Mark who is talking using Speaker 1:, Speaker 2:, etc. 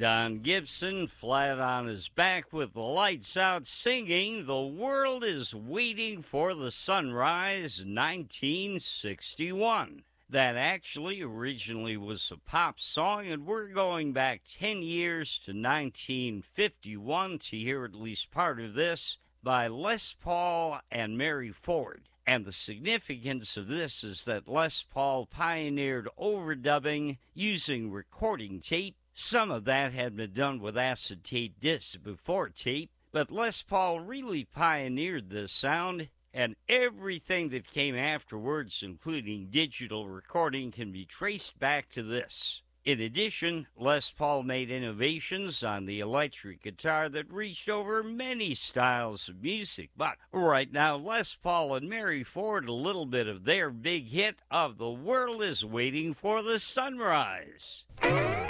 Speaker 1: Don Gibson, flat on his back with the lights out, singing The World is Waiting for the Sunrise, 1961. That actually originally was a pop song, and we're going back 10 years to 1951 to hear at least part of this by Les Paul and Mary Ford. And the significance of this is that Les Paul pioneered overdubbing using recording tape. Some of that had been done with acetate discs before tape, but Les Paul really pioneered this sound, and everything that came afterwards, including digital recording, can be traced back to this. In addition, Les Paul made innovations on the electric guitar that reached over many styles of music. But right now, Les Paul and Mary Ford, a little bit of their big hit of The World is Waiting for the Sunrise.